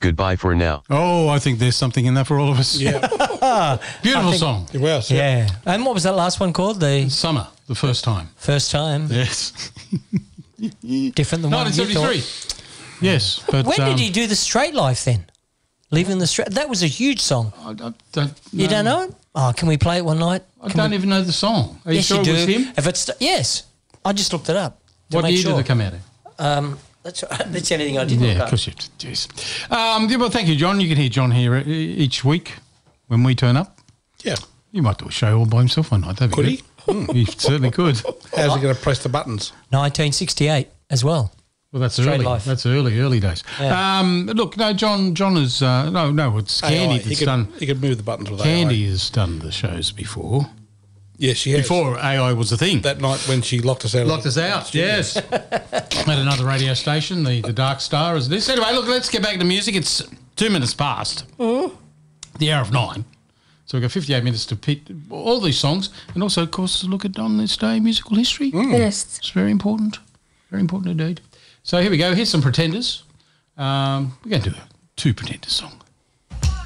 Goodbye for now. Oh, I think there's something in that for all of us. Yeah. Beautiful song. It was. Yeah. And what was that last one called? The Summer, the first time. first time. Yes. Different than what you thought. 1973. Yes. But, When did he do the Straight Life then? Leaving the Straight. That was a huge song. I don't You don't know it? Oh, can we play it one night? I don't even know the song. Are you Yes, sure you it do. was him? If it's yes, I just looked it up. To What make year sure. did it come out in? That's that's anything I did look Yeah, up. of course you have to. Jeez. Yeah, well, thank you, John. You can hear John here each week when we turn up. Yeah. You might do a show all by himself one night. That'd be Could good. He certainly could. How's he going to press the buttons? 1968 as well. Well, that's Straight early. Life. That's early days. Yeah. Look, no, John is no. It's Candy AI, that's done. He could move the buttons with Candy AI. has done the shows before. Yes, she has. Before AI was a thing. That night when she locked us out. Locked us out, yes. At another radio station, the Dark Star is this. Anyway, look, let's get back to music. It's 2 minutes past the hour of 9. So we've got 58 minutes to pick all these songs and also, of course, look at on this day musical history. Yes. It's very important. Very important indeed. So here we go. Here's some Pretenders. We're going to do a 2 Pretenders song.